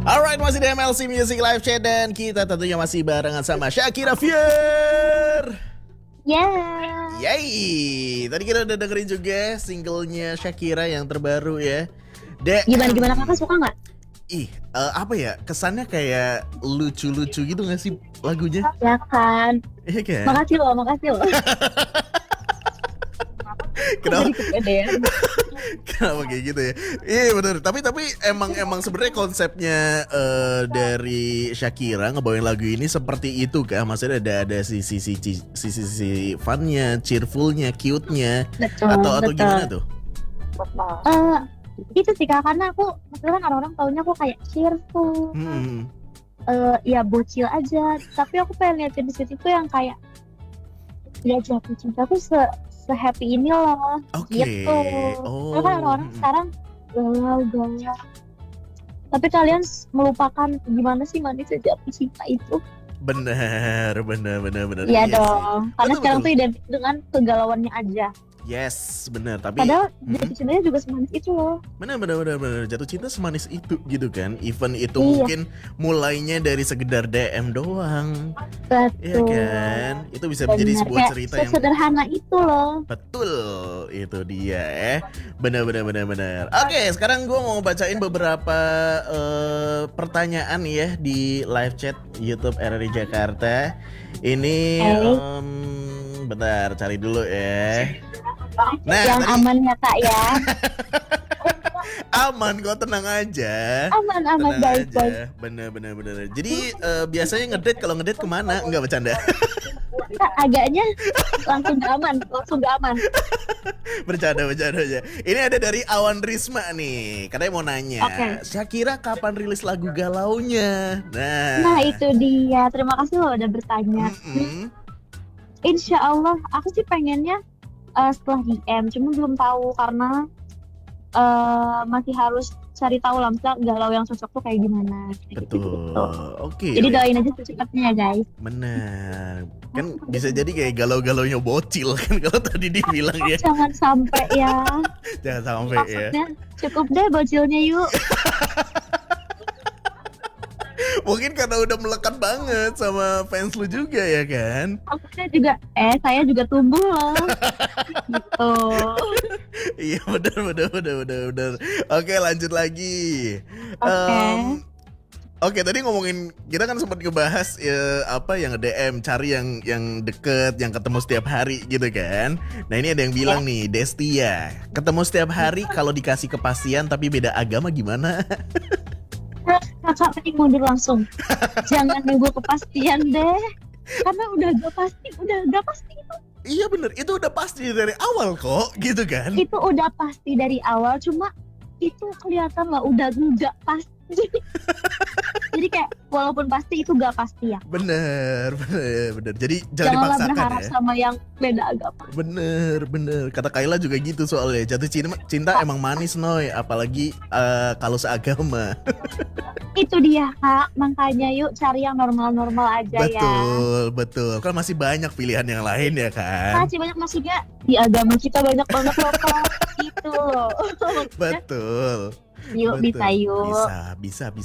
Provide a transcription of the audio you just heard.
Alright, masih di MLC Music Live Chat dan kita tentunya masih barengan sama Shakira Fier. Yeah. Yay, tadi kita udah dengerin juga singlenya Shakira yang terbaru ya. Dek, Gimana kakak suka nggak? Apa ya, kesannya kayak lucu-lucu gitu gak sih lagunya? Ya kan. Iya kan? Makasih loh. Kenapa? Jadi kepedean. Kenapa kayak gitu ya? Iya bener. Tapi emang sebenarnya konsepnya dari Shakira ngebawain lagu ini seperti itu kah? Maksudnya ada sisi funnya, cheerfulnya, cute-nya, atau Betul. gimana tuh? Itu sih kak, karena aku maksudnya kan orang-orang taunya aku kayak cheerful, ya bocil aja. Tapi aku pengen liatin di situ tuh yang kayak ya jatuh cinta tuh se-happy ini loh, Oke. gitu. Oh. Karena kan orang-orang sekarang galau. Tapi kalian melupakan gimana sih manisnya jatuh cinta itu? Bener. Iya sih. dong. Karena Betul, sekarang betul. tuh identik dengan kegalauannya aja. Yes, bener. Tapi Padahal jatuh cintanya juga semanis itu loh. bener. Jatuh cinta semanis itu gitu kan. Even itu Iya. mungkin mulainya dari sekedar DM doang. Iya Betul. kan? Itu bisa menjadi Benar. sebuah Kayak cerita yang sesederhana itu loh. betul. Itu dia bener. Oke, sekarang gue mau bacain beberapa pertanyaan ya di live chat YouTube RRI Jakarta. Ini bentar, cari dulu ya. Nah, Yang tadi aman ya kak ya. aman kok, tenang aja. Aman Tenang baik. aja. Bener. Jadi biasanya ngedate kemana? Enggak, bercanda. Kak, agaknya langsung gak aman. Bercanda aja. Ini ada dari Awan Risma nih. Katanya mau nanya, Oke. Shakira kapan rilis lagu galaunya? Nah itu dia. Terima kasih loh udah bertanya. Insya Allah aku sih pengennya setelah DM, cuma belum tahu karena masih harus cari tahu lah misalnya galau yang cocok tuh kayak gimana. Betul. Gitu. Oke. Jadi doain aja secepatnya ya guys. Bener. Kan bisa jadi kayak galau-galaunya bocil kan kalau tadi dibilang ya. Jangan sampai ya. Jangan sampai ya. Maksudnya cukup deh bocilnya yuk. Mungkin karena udah melekat banget sama fans lu juga ya kan. Maksudnya juga saya juga tumbuh loh. Gitu. Iya bener. Oke, lanjut lagi. Oke, tadi ngomongin, kita kan sempat ngebahas apa yang DM, cari yang deket, yang ketemu setiap hari gitu kan. Nah ini ada yang bilang nih, Destia, ketemu setiap hari kalau dikasih kepastian tapi beda agama gimana? Kakak pengen mundur langsung. Jangan nunggu kepastian deh. Karena udah gak pasti itu. Iya bener, itu udah pasti dari awal kok gitu kan. Itu udah pasti dari awal, cuma itu kelihatan lah udah gak pasti. Jadi kayak walaupun pasti itu gak pasti ya. Bener. Jadi jangan Janganlah dipaksakan berharap ya. sama yang beda agama. Bener. Kata Kayla juga gitu soalnya. Jatuh cinta emang manis Noy, apalagi kalau seagama. Itu dia kak, makanya yuk cari yang normal-normal aja ya. Betul. Kan masih banyak pilihan yang lain ya kan. Masih banyak, maksudnya di agama kita banyak banget loh kak. Gitu loh. Betul. Yuk bisa yuk. Bisa.